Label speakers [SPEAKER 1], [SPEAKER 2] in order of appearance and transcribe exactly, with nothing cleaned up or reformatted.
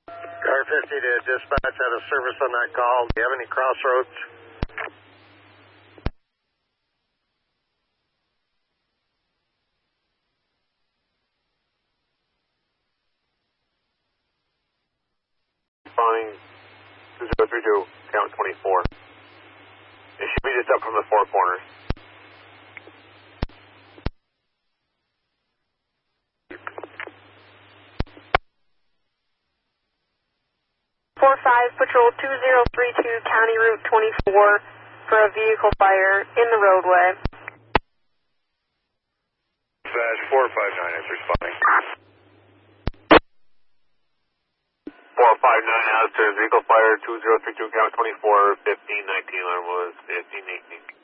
[SPEAKER 1] Car fifty to dispatch out of service on that call. Do you have any crossroads?
[SPEAKER 2] Responding two zero three two, count twenty-four. It should be just up from the four corners.
[SPEAKER 3] four five, Patrol two zero three two, County Route twenty-four for a vehicle fire in the roadway.
[SPEAKER 2] Dispatch four five nine is responding. four five nine, as to vehicle fire two zero three two, count twenty-four, fifteen nineteen, alarm was fifteen eighteen.